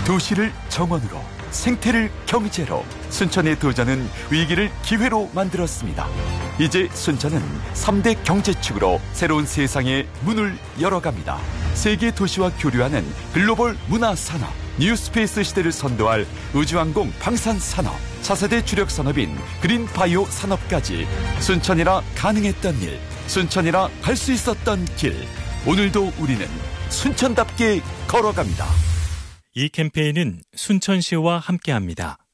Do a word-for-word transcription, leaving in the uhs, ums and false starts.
도시를 정원으로, 생태를 경제로, 순천의 도전은 위기를 기회로 만들었습니다. 이제 순천은 삼 대 경제축으로 새로운 세상의 문을 열어갑니다. 세계 도시와 교류하는 글로벌 문화산업, 뉴스페이스 시대를 선도할 우주항공 방산산업, 차세대 주력 산업인 그린바이오 산업까지 순천이라 가능했던 일, 순천이라 갈 수 있었던 길. 오늘도 우리는 순천답게 걸어갑니다. 이 캠페인은 순천시와 함께합니다.